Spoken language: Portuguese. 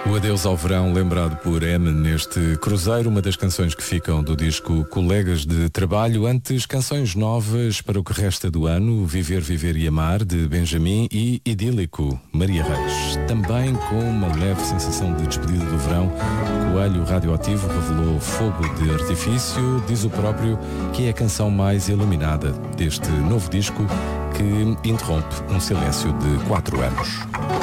O Adeus ao Verão, lembrado por N neste cruzeiro, uma das canções que ficam do disco Colegas de Trabalho. Antes, canções novas para o que resta do ano: Viver, Viver e Amar, de Benjamin, e Idílico, Maria Reis. Também com uma leve sensação de despedida do verão, Coelho Radioativo revelou Fogo de Artifício. Diz o próprio que é a canção mais iluminada deste novo disco, que interrompe um silêncio de 4 anos.